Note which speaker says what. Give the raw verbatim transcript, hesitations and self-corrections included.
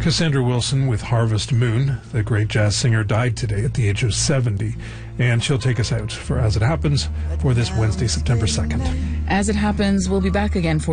Speaker 1: Cassandra Wilson with Harvest Moon. The great jazz singer died today at the age of seventy, and she'll take us out for As It Happens for this Wednesday, September second.
Speaker 2: As It Happens, we'll be back again for